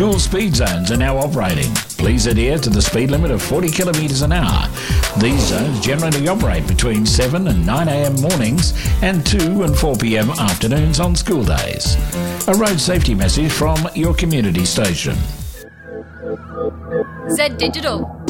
School speed zones are now operating. Please adhere to the speed limit of 40 kilometres an hour. These zones generally operate between 7 and 9 a.m. mornings and 2 and 4 p.m. afternoons on school days. A road safety message from your community station. Z Digital.